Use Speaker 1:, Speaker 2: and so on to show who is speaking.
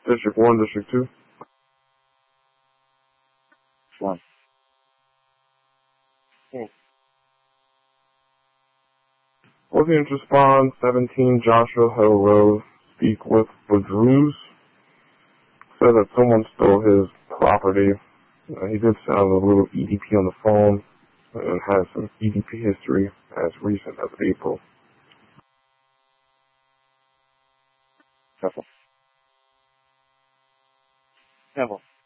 Speaker 1: District 1, District 2.
Speaker 2: 1.
Speaker 1: Looking to respond, 17 Joshua Hill Road. Speak with Badruz. Said that someone stole his property. He did sound a little EDP on the phone and has some EDP history as recent as April.
Speaker 2: Temple.